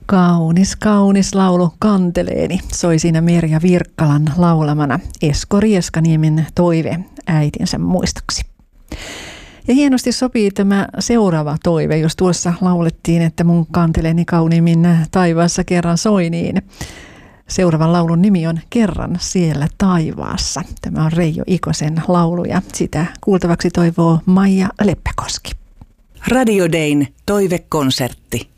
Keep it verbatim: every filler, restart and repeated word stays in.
Kaunis, kaunis laulu Kanteleeni soi siinä Merja Virkkalan laulamana Esko Rieskaniemen toive äitinsä muistoksi. Ja hienosti sopii tämä seuraava toive, jos tuossa laulettiin, että mun kanteleeni kauniimmin taivaassa kerran soi, niin seuraavan laulun nimi on Kerran siellä taivaassa. Tämä on Reijo Ikosen laulu ja sitä kuultavaksi toivoo Maija Leppäkoski. Radio Dayn toivekonsertti.